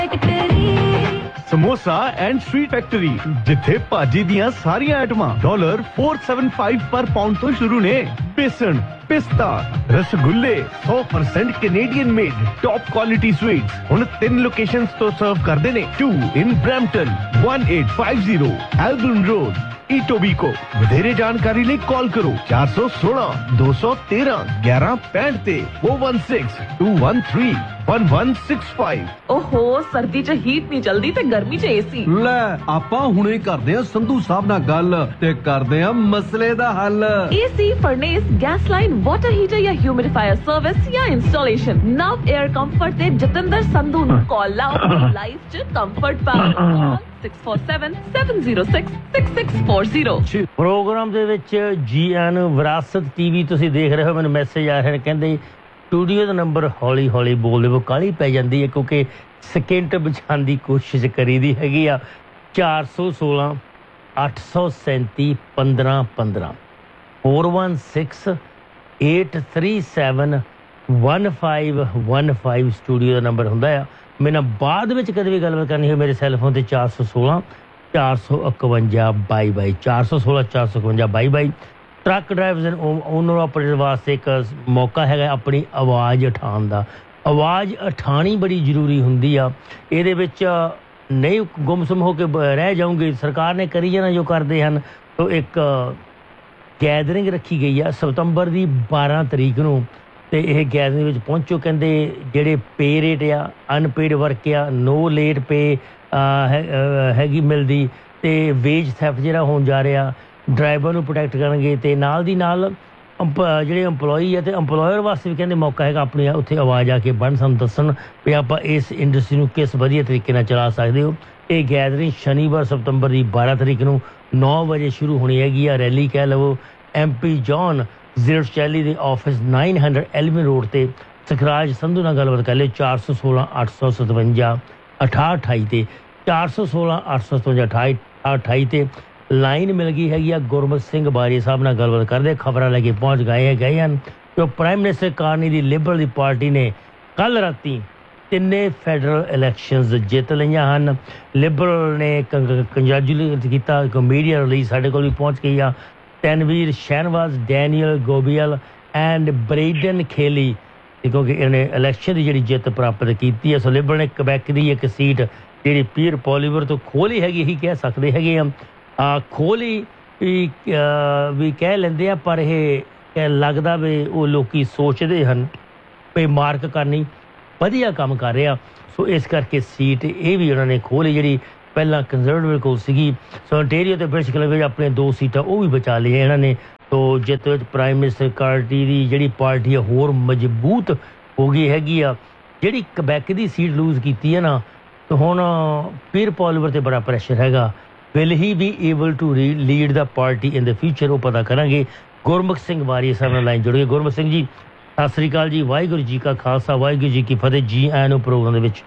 Samosa and street factory जिथे भाजी दियां सारियां आइटमां $475 पर पाउंड तो शुरू ने। बेसन, पिस्ता, रसगुल्ले 100% Canadian made top quality sweets हुण 3 लोकेशंस तो सर्व करदे ने। 2 इन ब्रैम्पटन, 1850 एल्बर्न रोड, ईटोबीको। ਵਧੇਰੇ ਜਾਣਕਾਰੀ ਲਈ ਕਾਲ ਕਰੋ 416 213 1165 ਤੇ 016 213 1165। ਓਹੋ ਸਰਦੀ 'ਚ ਹੀਟ ਨਹੀਂ ਜਲਦੀ ਤੇ ਗਰਮੀ 'ਚ ਏਸੀ। ਲੈ ਆਪਾਂ ਹੁਣੇ ਕਰਦੇ ਆ ਸੰਧੂ ਸਾਹਿਬ ਨਾਲ ਗੱਲ ਤੇ ਕਰਦੇ ਆ ਮਸਲੇ ਦਾ ਹੱਲ। AC, ਫਰਨੇਸ, gas line, water heater ਜਾਂ ਹਿਊਮਿਡੀਫਾਇਰ ਸਰਵਿਸ ਜਾਂ ਇੰਸਟਾਲੇਸ਼ਨ, ਨਵ 에ਅਰ ਕੰਫਰਟ ਤੇ ਜਤਿੰਦਰ ਸੰਧੂ ਨੂੰ ਕਾਲ ਲਾਓ। ਲਾਈਫ 'ਚ ਕੰਫਰਟ ਪਾਓ। 6477066640। ਪ੍ਰੋਗਰਾਮ ਦੇ ਵਿੱਚ GN ਵਿਰਾਸਤ TV ਤੁਸੀਂ ਦੇਖ ਰਹੇ ਹੋ। ਮੈਨੂੰ ਮੈਸੇਜ ਆ ਰਹੇ ਨੇ, ਕਹਿੰਦੇ ਸਟੂਡੀਓ ਦਾ ਨੰਬਰ ਹੌਲੀ ਹੌਲੀ ਬੋਲ ਦੇਵੋ, ਕਾਹਲੀ ਪੈ ਜਾਂਦੀ ਹੈ ਕਿਉਂਕਿ ਸਕਿੰਟ ਬਚਾਉਣ ਦੀ ਕੋਸ਼ਿਸ਼ ਕਰੀਦੀ ਹੈਗੀ ਆ। 416 837 1515 416 837 1515 ਸਟੂਡੀਓ ਦਾ ਨੰਬਰ ਹੁੰਦਾ ਆ। ਮੇਰੇ ਨਾਲ ਬਾਅਦ ਵਿੱਚ ਕਦੇ ਵੀ ਗੱਲਬਾਤ ਕਰਨੀ ਹੋਵੇ ਮੇਰੇ ਸੈੱਲਫੋਨ ਤੇ 416 451 22 416 451 22। Truck drivers and owner operator ਵਾਸਤੇ ਇੱਕ ਮੌਕਾ ਹੈਗਾ ਆਪਣੀ ਆਵਾਜ਼ ਉਠਾਉਣ ਦਾ। ਆਵਾਜ਼ ਉਠਾਉਣੀ ਬੜੀ ਜ਼ਰੂਰੀ ਹੁੰਦੀ ਆ। ਇਹਦੇ ਵਿੱਚ ਨਹੀਂ ਗੁੰਮਸੁੰਮ ਹੋ ਕੇ ਰਹਿ ਜਾਊਂਗੇ। ਸਰਕਾਰ ਨੇ ਕਰੀ ਜਾਣਾ ਜੋ ਕਰਦੇ ਹਨ। ਤੋ ਇੱਕ ਗੈਦਰਿੰਗ ਰੱਖੀ ਗਈ ਆ ਸਤੰਬਰ ਦੀ 12 ਤਰੀਕ ਨੂੰ ਤੇ ਇਹ ਗੈਦਰਿੰਗ ਵਿੱਚ ਪਹੁੰਚੋ। ਕਹਿੰਦੇ ਜਿਹੜੇ ਪੇ ਰੇਟ ਆ, ਅਨਪੇਡ ਵਰਕ ਆ, ਨੋ ਲੇਟ ਪੇ ਹੈਗੀ ਮਿਲਦੀ ਤੇ ਵੇਜ ਥੈਫਟ ਜਿਹੜਾ ਹੋਣ ਜਾ ਰਿਹਾ, ਡਰਾਈਵਰ ਨੂੰ ਪ੍ਰੋਟੈਕਟ ਕਰਨਗੇ ਤੇ ਨਾਲ ਦੀ ਨਾਲ ਜਿਹੜੇ EMPLOYE ਆ ਤੇ EMPLOYER ਵਾਸਤੇ ਵੀ ਕਹਿੰਦੇ ਮੌਕਾ ਹੈਗਾ ਆਪਣੀ ਉੱਥੇ ਆਵਾਜ਼ ਆ ਕੇ ਬਣ ਸਾਨੂੰ ਦੱਸਣ ਵੀ ਆਪਾਂ ਇਸ ਇੰਡਸਟਰੀ ਨੂੰ ਕਿਸ ਵਧੀਆ ਤਰੀਕੇ ਨਾਲ ਚਲਾ ਸਕਦੇ ਹੋ। ਇਹ ਗੈਦਰਿੰਗ ਸ਼ਨੀਵਾਰ ਸਤੰਬਰ ਦੀ 12 ਤਰੀਕ ਨੂੰ 9 ਵਜੇ ਸ਼ੁਰੂ ਹੋਣੀ ਹੈਗੀ ਆ। ਰੈਲੀ ਕਹਿ ਲਵੋ। MP ਜੌਨ ਜ਼ੀਰਚੈਲੀ ਦੇ ਆਫਿਸ 900 ਐਲਵਿਨ ਰੋਡ ਤੇ। ਸਖਰਾਜ ਸੰਧੂ ਨਾਲ ਗੱਲਬਾਤ ਕਰ ਲਿਓ 416 857 6828 ਤੇ 416 857 6828 ਤੇ ਲਾਈਨ ਮਿਲ ਗਈ ਹੈਗੀ ਆ। ਗੁਰਮੁਖ ਸਿੰਘ ਬਾਰੀ ਸਾਹਿਬ ਨਾਲ ਗੱਲਬਾਤ ਕਰਦੇ ਖਬਰਾਂ ਲੈ ਕੇ ਪਹੁੰਚ ਗਏ ਹਨ ਕਿ ਪ੍ਰਾਈਮ ਮਿਨਿਸਟਰ ਕਾਰਨੀ ਦੀ ਲਿਬਰਲ ਦੀ ਪਾਰਟੀ ਨੇ ਕੱਲ ਰਾਤੀ 3 ਫੈਡਰਲ ਇਲੈਕਸ਼ਨਸ ਜਿੱਤ ਲਈਆਂ ਹਨ। ਲਿਬਰਲ ਨੇ ਕੰਗ੍ਰੈਚੁਲੇਟ ਕੀਤਾ। ਇੱਕ ਮੀਡੀਆ ਰਿਲੀਜ਼ ਸਾਡੇ ਕੋਲ ਵੀ ਪਹੁੰਚ ਗਈ ਆ। ਤਨਵੀਰ ਸ਼ਹਿਨਵਾਜ਼, ਡੈਨੀਅਲ ਗੋਬੀਅਲ ਐਂਡ ਬ੍ਰੇਡਨ ਖੇਲੀ ਕਿਉਂਕਿ ਇਹਨੇ ਇਲੈਕਸ਼ਨ ਦੀ ਜਿਹੜੀ ਜਿੱਤ ਪ੍ਰਾਪਤ ਕੀਤੀ ਹੈ। ਸੋ ਲਿਬਰਲ ਨੇ ਕਬੈਕ ਦੀ ਇੱਕ ਸੀਟ ਜਿਹੜੀ ਪੀਅਰ ਪੋਲੀਵਰ ਤੋਂ ਖੋਲੀ ਹੈਗੀ ਹੀ ਕਹਿ ਸਕਦੇ ਹੈਗੇ ਆ। ਖੋਲੀ ਵੀ ਕਹਿ ਲੈਂਦੇ ਆ ਪਰ ਇਹ ਲੱਗਦਾ ਵੀ ਉਹ ਲੋਕੀ ਸੋਚਦੇ ਹਨ ਵੀ ਮਾਰਕ ਕਰਨੀ ਵਧੀਆ ਕੰਮ ਕਰ ਰਿਹਾ। ਸੋ ਇਸ ਕਰਕੇ ਸੀਟ ਇਹ ਵੀ ਉਹਨਾਂ ਨੇ ਖੋਲੀ ਜਿਹੜੀ ਪਹਿਲਾਂ ਕੰਜ਼ਰਵੇਟਿਵ ਕੋਲ ਸੀਗੀ। ਸੋ ontario ਤੇ ਬ੍ਰਿਟਿਸ਼ ਕੋਲੰਬੀਆ ਆਪਣੇ 2 ਸੀਟਾਂ ਉਹ ਵੀ ਬਚਾ ਲਈਆਂ ਇਹਨਾਂ ਨੇ। ਤੋ ਜਿੱਤ ਵਿੱਚ ਪ੍ਰਾਈਮ ਮਿਨਿਸਟਰ ਪਾਰਟੀ ਦੀ ਜਿਹੜੀ ਪਾਰਟੀ ਆ ਹੋਰ ਮਜ਼ਬੂਤ ਹੋ ਗਈ ਹੈਗੀ ਆ। ਜਿਹੜੀ ਕਬੈਕ ਦੀ ਸੀਟ ਲੂਜ਼ ਕੀਤੀ ਹੈ ਨਾ ਤਾਂ ਹੁਣ ਪੀਅਰ ਪੋਲੀਵਰ ਤੇ ਬੜਾ ਪ੍ਰੈਸ਼ਰ ਹੈਗਾ। Will he be able to lead the party in the future ਉਹ ਪਤਾ ਕਰਾਂਗੇ। ਗੁਰਮੁਖ ਸਿੰਘ ਵਾਰੀ ਸਾਹਿਬ ਨਾਲ ਲਾਈਨ ਜੁੜ ਗਏ। ਗੁਰਮੁਖ ਸਿੰਘ ਜੀ ਸਤਿ ਸ੍ਰੀ ਅਕਾਲ ਜੀ। ਵਾਹਿਗੁਰੂ ਜੀ ਕਾ ਖਾਲਸਾ ਵਾਹਿਗੁਰੂ ਜੀ ਕੀ ਫਤਿਹ। ਜੀ ਆਇਆਂ ਨੂੰ ਪ੍ਰੋਗਰਾਮ ਦੇ ਵਿੱਚ।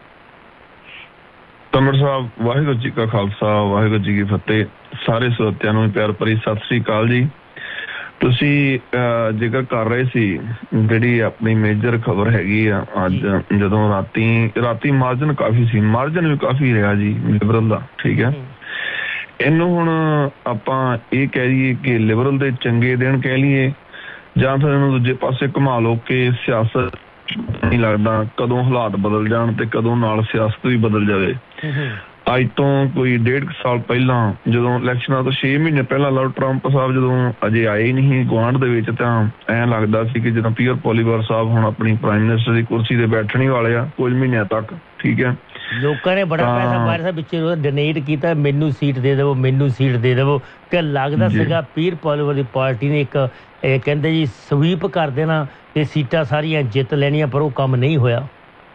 ਤਮਰ ਸਾਹਿਬ ਵਾਹਿਗੁਰੂ ਜੀ ਕਾ ਖਾਲਸਾ ਵਾਹਿਗੁਰੂ ਜੀ ਕੀ ਫਤਿਹ। ਸਾਰੇ ਸਰੋਤਿਆਂ ਨੂੰ ਪਿਆਰ ਭਰੀ ਸਤਿ ਸ੍ਰੀ ਅਕਾਲ ਜੀ। ਤੁਸੀਂ ਜ਼ਿਕਰ ਕਰ ਰਹੇ ਸੀ ਜਿਹੜੀ ਆਪਣੀ ਮੇਜਰ ਖਬਰ ਹੈਗੀ ਆ ਅੱਜ ਜਦੋਂ ਰਾਤੀ ਮਾਰਜਨ ਕਾਫੀ ਸੀ, ਮਾਰਜਨ ਵੀ ਕਾਫੀ ਰਿਹਾ ਜੀ ਲਿਬਰਲ ਦਾ। ਠੀਕ ਹੈ, ਇਹਨੂੰ ਹੁਣ ਆਪਾਂ ਇਹ ਕਹਿ ਲਈਏ ਕਿ ਲਿਬਰਲ ਦੇ ਚੰਗੇ ਦਿਨ ਕਹਿ ਲਈਏ ਜਾਂ ਫਿਰ ਇਹਨੂੰ ਦੂਜੇ ਪਾਸੇ ਘੁਮਾ ਲਓ ਕਿ ਸਿਆਸਤ ਨਹੀਂ ਲੱਗਦਾ ਕਦੋਂ ਹਾਲਾਤ ਬਦਲ ਜਾਣ ਤੇ ਕਦੋਂ ਨਾਲ ਸਿਆਸਤ ਵੀ ਬਦਲ ਜਾਵੇ। ਅੱਜ ਤੋਂ ਕੋਈ 1.5 ਸਾਲ ਪਹਿਲਾਂ ਜਦੋਂ ਇਲੈਕਸ਼ਨਾਂ ਤੋਂ 6 ਮਹੀਨੇ ਪਹਿਲਾਂ ਲਾਰਡ ਟਰੰਪ ਸਾਹਿਬ ਜਦੋਂ ਅਜੇ ਆਏ ਨਹੀਂ ਗੁਆਂਢ ਦੇ ਵਿੱਚ ਤਾਂ ਐਂ ਲੱਗਦਾ ਸੀ ਕਿ ਜਦੋਂ ਪੀਅਰ ਪੋਲੀਵਰ ਸਾਹਿਬ ਹੁਣ ਆਪਣੀ ਪ੍ਰਾਈਮ ਮਿਨਿਸਟਰ ਦੀ ਕੁਰਸੀ ਤੇ ਬੈਠਣ ਹੀ ਵਾਲੇ ਆ ਕੁਝ ਮਹੀਨਿਆਂ ਤੱਕ। ਠੀਕ ਹੈ, ਲੋਕਾਂ ਨੇ ਬੜਾ ਪੈਸਾ ਮਾਰਿਆ ਸਾਹਿਬ ਵਿੱਚ ਡੋਨੇਟ ਕੀਤਾ ਮੈਨੂੰ ਸੀਟ ਦੇ ਦੇਵੋ ਮੈਨੂੰ ਸੀਟ ਦੇ ਦੇਵੋ ਕਿ ਲੱਗਦਾ ਸੀਗਾ ਪੀਅਰ ਪੋਲੀਵਰ ਦੀ ਪਾਰਟੀ ਨੇ ਇੱਕ ਕਹਿੰਦੇ ਜੀ ਸਵੀਪ ਕਰ ਦੇਣਾ ਤੇ ਸੀਟਾਂ ਸਾਰੀਆਂ ਜਿੱਤ ਲੈਣੀਆਂ ਪਰ ਉਹ ਕੰਮ ਨਹੀਂ ਹੋਇਆ।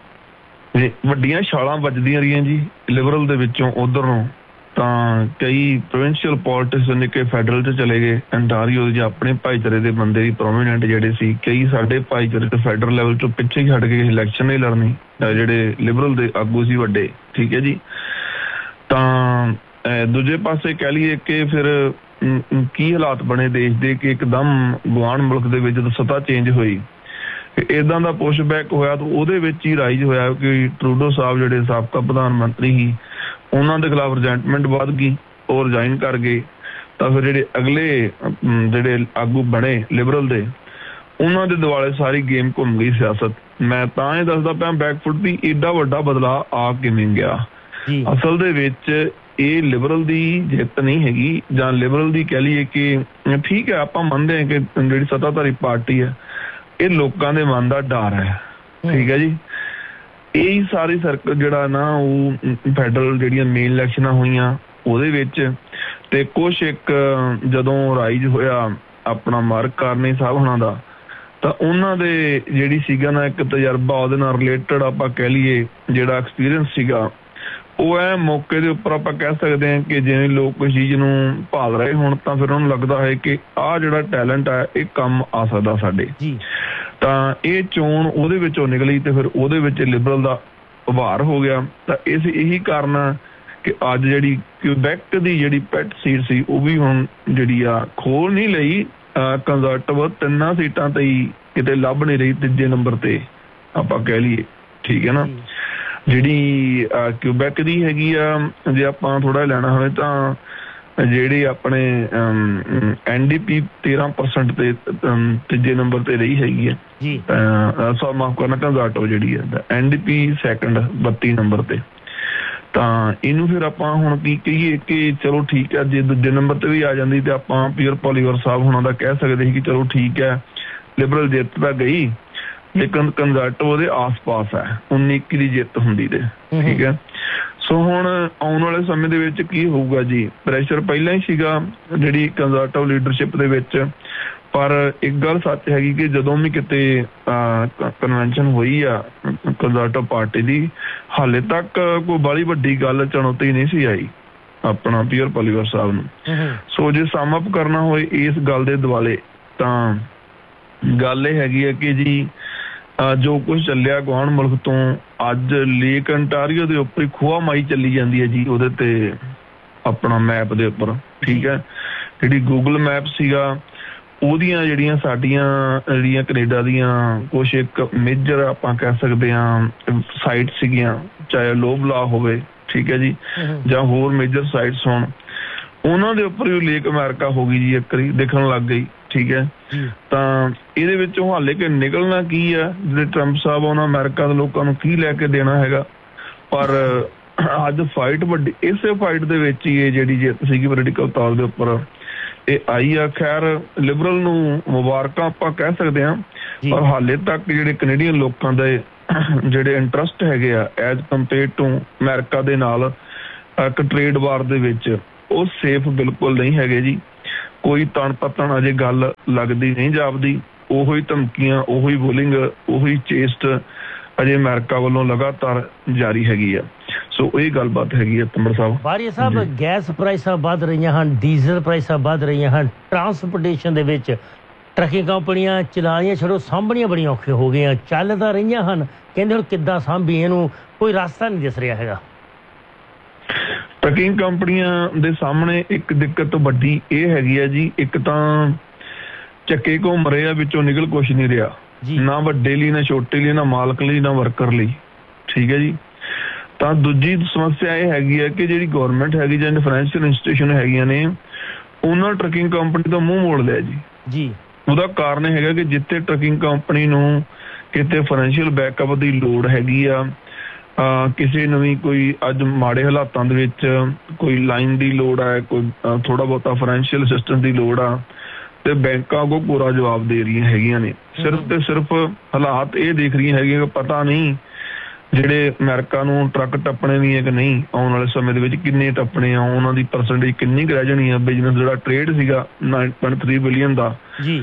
ਵੱਡੀਆਂ ਛਾਲਾਂ ਵੱਜਦੀਆਂ ਰਹੀਆਂ ਜੀ ਲਿਬਰਲ ਦੇ ਵਿੱਚੋਂ ਉਧਰ ਨੂੰ ਤਾਂ ਕਈ ਪ੍ਰੋਵਿੰਸ਼ੀਅਲ ਪੋਲਿਟਿਕਸ ਨਿੱਕੇ ਫੈਡਰਲ 'ਚ ਚਲੇ ਗਏ। ਅੰਟਾਰੀਓ ਜਾਂ ਆਪਣੇ ਭਾਈਚਾਰੇ ਦੇ ਬੰਦੇ ਵੀ ਪ੍ਰੋਮੀਨੈਂਟ ਜਿਹੜੇ ਸੀ ਕਈ ਸਾਡੇ ਭਾਈਚਾਰੇ ਤੇ ਫੈਡਰਲ ਲੈਵਲ 'ਚੋਂ ਪਿੱਛੇ ਹੀ ਹਟ ਕੇ ਇਲੈਕਸ਼ਨ ਨਹੀਂ ਲੜਨੀ ਜਿਹੜੇ ਲਿਬਰਲ ਦੇ ਆਗੂ ਸੀ ਵੱਡੇ। ਠੀਕ ਹੈ ਜੀ, ਤਾਂ ਦੂਜੇ ਪਾਸੇ ਕਹਿ ਲਈਏ ਕਿ ਫਿਰ ਕੀ ਹਾਲਾਤ ਬਣੇ ਦੇਸ਼ ਦੇ ਕਿ ਇੱਕਦਮ ਗੁਆਂਢ ਮੁਲਕ ਦੇ ਵਿੱਚ ਜਦੋਂ ਸੱਤਾ ਚੇਂਜ ਹੋਈ ਇਦਾਂ ਦਾ ਪੁਸ਼ਬੈਕ ਹੋਇਆ ਤਾਂ ਉਹਦੇ ਵਿੱਚ ਹੀ ਰਾਈਜ਼ ਹੋਇਆ ਕਿ ਟਰੂਡੋ ਸਾਹਿਬ ਜਿਹੜੇ ਸਾਬਕਾ ਪ੍ਰਧਾਨ ਮੰਤਰੀ ਸੀ ਉਹਨਾਂ ਦੇ ਖਿਲਾਫ ਰਿਜੈਂਟਮੈਂਟ ਵੱਧ ਗਈ, ਉਹ ਰਿਜ਼ਾਈਨ ਕਰ ਗਏ। ਤਾਂ ਫਿਰ ਜਿਹੜੇ ਅਗਲੇ ਜਿਹੜੇ ਆਗੂ ਬਣੇ ਲਿਬਰਲ ਦੇ, ਉਹਨਾਂ ਦੇ ਦੁਆਲੇ ਸਾਰੀ ਗੇਮ ਘੁੰਮ ਗਈ ਸਿਆਸਤ। ਮੈਂ ਤਾਂ ਇਹ ਦੱਸਦਾ ਪਿਆ ਬੈਕਫੁੱਟ ਵੀ ਏਡਾ ਵੱਡਾ ਬਦਲਾਅ ਆ ਕਿਵੇਂ ਗਿਆ। ਅਸਲ ਦੇ ਵਿੱਚ ਇਹ ਲਿਬਰਲ ਦੀ ਜਿੱਤ ਨਹੀਂ ਹੈਗੀ, ਜਾਂ ਲਿਬਰਲ ਦੀ ਕਹਿ ਲਈਏ ਕਿ ਠੀਕ ਹੈ ਆਪਾਂ ਮੰਨਦੇ ਹਾਂ ਕਿ ਜਿਹੜੀ ਸੱਤਾਧਾਰੀ ਪਾਰਟੀ ਹੈ ਇਹ ਲੋਕਾਂ ਦੇ ਮਨ ਦਾ ਡਰ ਹੈ, ਠੀਕ ਹੈ ਜੀ। ਇਹ ਸਾਰੀ ਸਰਕਲ ਜਿਹੜਾ ਨਾ ਉਹ ਫੈਡਰਲ ਜਿਹੜੀਆਂ ਮੇਨ ਇਲੈਕਸ਼ਨਾਂ ਹੋਈਆਂ ਉਹਦੇ ਵਿੱਚ, ਤੇ ਕੁਛ ਇੱਕ ਜਦੋਂ ਰਾਈਜ਼ ਹੋਇਆ ਆਪਣਾ ਮਾਰਕ ਕਾਰਨੀ ਸਾਹਿਬ ਹੋਣਾ ਦਾ, ਤਾਂ ਉਹਨਾਂ ਦੇ ਜਿਹੜੀ ਸੀਗਾ ਨਾ ਇੱਕ ਤਜਰਬਾ ਉਹਦੇ ਨਾਲ ਰਿਲੇਟਡ ਆਪਾਂ ਕਹਿ ਲਈਏ ਜਿਹੜਾ ਐਕਸਪੀਰੀਅੰਸ ਸੀਗਾ, ਉਹ ਐ ਮੌਕੇ ਦੇ ਉੱਪਰ ਆਪਾਂ ਕਹਿ ਸਕਦੇ ਹਾਂ ਕਿ ਜਿਵੇਂ ਲੋਕ ਕੋਈ ਚੀਜ਼ ਨੂੰ ਭਾਲ ਰਹੇ ਹੋਣ ਤਾਂ ਫਿਰ ਉਹਨੂੰ ਲੱਗਦਾ ਹੈ ਕਿ ਆਹ ਜਿਹੜਾ ਟੈਲੈਂਟ ਹੈ ਇਹ ਕੰਮ ਆ ਸਕਦਾ ਸਾਡੇ। ਤਾਂ ਇਹ ਚੋਣ ਉਹਦੇ ਵਿੱਚੋਂ ਨਿਕਲੀ ਤੇ ਫਿਰ ਉਹਦੇ ਵਿੱਚ ਲਿਬਰਲ ਦਾ ਉਭਾਰ ਹੋ ਗਿਆ। ਤਾਂ ਇਹੀ ਕਾਰਨ ਆ ਕਿ ਅੱਜ ਜਿਹੜੀ ਕਿਊਬੈਕ ਦੀ ਜਿਹੜੀ ਪੈਟ ਸੀਟ ਸੀ ਉਹ ਵੀ ਹੁਣ ਜਿਹੜੀ ਆ ਖੋਲ ਨਹੀਂ ਲਈ, ਕੰਜ਼ਰਵੇਟਿਵ 3 ਸੀਟਾਂ ਤੇ ਹੀ ਕਿਤੇ ਲੱਭ ਨਹੀਂ ਰਹੀ, 3 ਨੰਬਰ ਤੇ ਆਪਾਂ ਕਹਿ ਲਈਏ, ਠੀਕ ਹੈ ਨਾ। ਜਿਹੜੀ ਕਿਊਬੈਕ ਦੀ ਹੈਗੀ ਆ, ਜੇ ਆਪਾਂ ਥੋੜਾ ਲੈਣਾ ਹੋਵੇ ਤਾਂ ਜਿਹੜੇ ਆਪਣੇ NDP 13% ਤੇ 3 ਨੰਬਰ ਤੇ ਰਹੀ ਹੈਗੀ ਆ, ਮਾਫ ਕਰਨਾ ਕੰਜ਼ਰਵੇਟਿਵ ਜਿਹੜੀ ਹੈ NDP ਸੈਕੰਡ 32 ਨੰਬਰ ਤੇ। ਤਾਂ ਇਹਨੂੰ ਫਿਰ ਆਪਾਂ ਹੁਣ ਕੀ ਕਹੀਏ ਕਿ ਚਲੋ ਠੀਕ ਹੈ, ਜੇ 2 ਨੰਬਰ ਤੇ ਵੀ ਆ ਜਾਂਦੀ ਤੇ ਆਪਾਂ ਪੀਅਰ ਪੋਲੀਵਰ ਸਾਹਿਬ ਹੁਣਾਂ ਦਾ ਕਹਿ ਸਕਦੇ ਸੀ ਕਿ ਚਲੋ ਠੀਕ ਹੈ ਲਿਬਰਲ ਜਿੱਤ ਤਾਂ ਗਈ, ਲੇਕਿਨ ਕੰਜ਼ਰਵੇਟਿਵ ਉਹਦੇ ਆਸ-ਪਾਸ ਹੈ, 19-21 ਦੀ ਜਿੱਤ ਹੁੰਦੀ ਤੇ, ਠੀਕ ਹੈ। ਸੋ ਹੁਣ ਆਉਣ ਵਾਲੇ ਸਮੇਂ ਦੇ ਵਿੱਚ ਕੀ ਹੋਊਗਾ ਜੀ, ਪ੍ਰੈਸ਼ਰ ਪਹਿਲਾਂ ਹੀ ਸੀਗਾ ਜਿਹੜੀ ਕੰਜ਼ਰਵੇਟਿਵ ਲੀਡਰਸ਼ਿਪ ਦੇ ਵਿੱਚ, ਪਰ ਇੱਕ ਗੱਲ ਸੱਚ ਹੈਗੀ ਕਿ ਜਦੋਂ ਵੀ ਕਿਤੇ ਕਨਵੈਨਸ਼ਨ ਹੋਈ ਆ ਕੰਜ਼ਰਵੇਟਿਵ ਪਾਰਟੀ ਦੀ, ਹਾਲੇ ਤੱਕ ਕੋਈ ਬਾਹਲੀ ਵੱਡੀ ਗੱਲ ਚੁਣੌਤੀ ਨਹੀਂ ਸੀ ਆਈ ਆਪਣਾ ਪੀਅਰ ਪੋਲੀਵਰ ਸਾਹਿਬ ਨੂੰ। ਸੋ ਜੇ ਸਮ ਅਪ ਕਰਨਾ ਹੋਏ ਇਸ ਗੱਲ ਦੇ ਦੁਆਲੇ ਤਾਂ ਗੱਲ ਇਹ ਹੈਗੀ ਹੈ ਕਿ ਜੀ ਜੋ ਕੁਝ ਚੱਲਿਆ ਗੁਆਂਢ ਮੁਲਕ ਤੋਂ, ਅੱਜ ਲੇਕ ਅੰਟਾਰੀਓ ਦੇ ਉੱਪਰ ਖੋਆ ਮਾਈ ਚੱਲੀ ਜਾਂਦੀ ਹੈ ਜੀ ਉਹਦੇ ਤੇ ਆਪਣਾ ਮੈਪ ਦੇ ਉੱਪਰ, ਠੀਕ ਹੈ। ਜਿਹੜੀ ਗੂਗਲ ਮੈਪ ਸੀਗਾ ਉਹਦੀਆਂ ਜਿਹੜੀਆਂ ਸਾਡੀਆਂ ਜਿਹੜੀਆਂ ਕੈਨੇਡਾ ਦੀਆਂ ਕੁਛ ਇੱਕ ਮੇਜਰ ਆਪਾਂ ਕਹਿ ਸਕਦੇ ਹਾਂ ਸਾਈਟ ਸੀਗੀਆਂ, ਚਾਹੇ ਲੋਬਲਾ ਹੋਵੇ, ਠੀਕ ਹੈ ਜੀ, ਜਾਂ ਹੋਰ ਮੇਜਰ ਸਾਈਟਸ ਹੋਣ, ਉਹਨਾਂ ਦੇ ਉੱਪਰ ਵੀ ਲੇਕ ਅਮਰੀਕਾ ਹੋ ਗਈ ਜੀ, ਇੱਕ ਵਾਰੀ ਦਿਖਣ ਲੱਗ ਗਈ, ਠੀਕ ਹੈ। ਤਾਂ ਇਹਦੇ ਵਿੱਚੋਂ ਹਾਲੇ ਕਿ ਨਿਕਲਣਾ ਕੀ ਆ, ਜਿਹੜੇ ਟਰੰਪ ਸਾਹਿਬ ਉਹਨਾਂ ਅਮਰੀਕਾ ਦੇ ਲੋਕਾਂ ਨੂੰ ਕੀ ਲੈ ਕੇ ਦੇਣਾ ਹੈਗਾ, ਪਰ ਅੱਜ ਫਾਈਟ ਵੱਡੀ, ਇਸੇ ਫਾਈਟ ਦੇ ਵਿੱਚ ਹੀ ਇਹ ਜਿਹੜੀ ਜਿੱਤ ਸੀਗੀ ਪੋਲੀਟੀਕਲ ਤੌਰ ਦੇ ਉੱਪਰ ਇਹ ਆਈ ਆ। ਖੈਰ ਲਿਬਰਲ ਨੂੰ ਮੁਬਾਰਕਾਂ ਆਪਾਂ ਕਹਿ ਸਕਦੇ ਹਾਂ, ਪਰ ਹਾਲੇ ਤੱਕ ਜਿਹੜੇ ਕੈਨੇਡੀਅਨ ਲੋਕਾਂ ਦੇ ਜਿਹੜੇ ਇੰਟਰਸਟ ਹੈਗੇ ਆ ਐਜ਼ ਕੰਪੇਅਰ ਟੂ ਅਮਰੀਕਾ ਦੇ ਨਾਲ ਇੱਕ ਟ੍ਰੇਡ ਵਾਰ ਦੇ ਵਿੱਚ, ਉਹ ਸੇਫ ਬਿਲਕੁਲ ਨਹੀਂ ਹੈਗੇ ਜੀ। ਕੋਈ ਤਣ ਪਤਣ ਅਜੇ ਗੱਲ ਲੱਗਦੀ ਨਹੀਂ ਜਾਪਦੀ, ਉਹੋ ਹੀ ਧਮਕੀਆਂ, ਉਹੀ ਬੁਲਿੰਗ, ਉਹੀ ਚੇਸਟ ਅਜੇ ਅਮਰੀਕਾ ਵੱਲੋਂ ਲਗਾਤਾਰ ਜਾਰੀ ਹੈਗੀ ਆ। ਸੋ ਇਹ ਗੱਲਬਾਤ ਹੈਗੀ ਹੈ ਤੰਬਰ ਸਾਹਿਬ। ਬਾਰੀਆ ਸਾਹਿਬ, ਗੈਸ ਪ੍ਰਾਈਸਾਂ ਵੱਧ ਰਹੀਆਂ ਹਨ, ਡੀਜ਼ਲ ਪ੍ਰਾਈਸਾਂ ਵੱਧ ਰਹੀਆਂ ਹਨ, ਟਰਾਂਸਪੋਰਟੇਸ਼ਨ ਦੇ ਵਿੱਚ ਟਰੱਕਿੰਗ ਕੰਪਨੀਆਂ ਚਲਾਉਣੀਆਂ ਛੱਡੋ ਸਾਂਭਣੀਆਂ ਬੜੀਆਂ ਔਖੀਆਂ ਹੋ ਗਈਆਂ, ਚੱਲ ਤਾਂ ਰਹੀਆਂ ਹਨ, ਕਹਿੰਦੇ ਹੁਣ ਕਿੱਦਾਂ ਸਾਂਭੀ ਇਹਨੂੰ, ਕੋਈ ਰਸਤਾ ਨਹੀਂ ਦਿਸ ਰਿਹਾ ਹੈਗਾ। ਟਰੱਕਿੰਗ ਕੰਪਨੀਆਂ ਦੇ ਸਾਹਮਣੇ ਇੱਕ ਦਿੱਕਤ ਵੱਡੀ ਇਹ ਹੈਗੀ ਆ ਜੀ, ਇੱਕ ਤਾਂ ਚੱਕੇ ਘੁੰਮ ਰਹੇ ਆ, ਵਿੱਚੋਂ ਨਿਕਲ ਕੁਛ ਨਹੀਂ ਰਿਹਾ, ਨਾ ਵੱਡੇ ਲਈ, ਨਾ ਛੋਟੇ ਲਈ, ਨਾ ਮਾਲਕ ਲਈ, ਨਾ ਵਰਕਰ ਲਈ, ਠੀਕ ਹੈ ਜੀ। ਤਾਂ ਦੂਜੀ ਸਮੱਸਿਆ ਇਹ ਹੈਗੀ ਹੈ ਕਿ ਜਿਹੜੀ ਗਵਰਨਮੈਂਟ ਹੈਗੀ ਜਾਂ ਫਾਈਨੈਂਸ਼ੀਅਲ ਇੰਸਟੀਟਿਊਸ਼ਨ ਹੈਗੀਆਂ ਨੇ, ਉਹਨਾਂ ਟਰੱਕਿੰਗ ਕੰਪਨੀ ਤੋਂ ਮੂੰਹ ਮੋੜ ਲਿਆ ਜੀ। ਉਹਦਾ ਕਾਰਨ ਹੈਗਾ ਕਿ ਜਿੱਥੇ ਟਰੱਕਿੰਗ ਕੰਪਨੀ ਨੂੰ ਕਿਤੇ ਫਾਈਨੈਂਸ਼ੀਅਲ ਬੈਕਅਪ ਦੀ ਲੋੜ ਹੈਗੀ ਆ, ਕਿਸੇ ਨੂੰ ਵੀ ਕੋਈ ਅੱਜ ਮਾੜੇ ਹਾਲਾਤਾਂ ਦੇ ਵਿੱਚ ਕੋਈ ਲਾਈਨ ਦੀ ਲੋੜ ਹੈ, ਕੋਈ ਥੋੜਾ ਬਹੁਤਾ ਫਾਈਨੈਂਸ਼ੀਅਲ ਅਸਿਸਟੈਂਸ ਦੀ ਲੋੜ ਆ, ਤੇ ਬੈਂਕਾਂ ਕੋਲ ਪੂਰਾ ਜਵਾਬ ਦੇ ਰਹੀਆਂ ਹੈਗੀਆਂ ਨੇ। ਸਿਰਫ ਤੇ ਸਿਰਫ ਹਾਲਾਤ ਇਹ ਦੇਖ ਰਹੀਆਂ ਹੈਗੀਆਂ ਕਿ ਪਤਾ ਨਹੀਂ ਜਿਹੜੇ ਅਮਰੀਕਾ ਨੂੰ ਟਰੱਕ ਟੱਪਣੇ ਵੀ ਹੈ ਕਿ ਨਹੀਂ, ਆਉਣ ਵਾਲੇ ਸਮੇਂ ਦੇ ਵਿੱਚ ਕਿੰਨੇ ਟੱਪਣੇ ਆ, ਉਹਨਾਂ ਦੀ ਪਰਸੈਂਟੇਜ ਕਿੰਨੀ ਕੁ ਰਹਿ ਜਾਣੀ ਆ। ਬਿਜ਼ਨਸ ਜਿਹੜਾ ਟ੍ਰੇਡ ਸੀਗਾ 9.3 ਬਿਲੀਅਨ ਦਾ,